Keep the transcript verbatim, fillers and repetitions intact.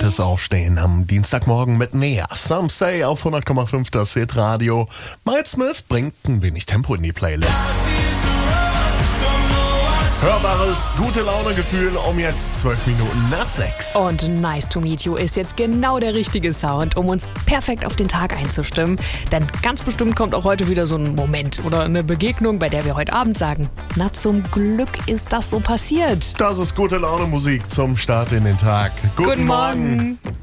Spätes Aufstehen am Dienstagmorgen mit Nea. Some Say auf hundert Komma fünf das Hit-Radio. Miles Smith bringt ein wenig Tempo in die Playlist. Hörbares Gute-Laune-Gefühl um jetzt zwölf Minuten nach sechs. Und Nice to Meet You ist jetzt genau der richtige Sound, um uns perfekt auf den Tag einzustimmen. Denn ganz bestimmt kommt auch heute wieder so ein Moment oder eine Begegnung, bei der wir heute Abend sagen, na zum Glück ist das so passiert. Das ist Gute-Laune-Musik zum Start in den Tag. Guten, Guten Morgen. Morgen.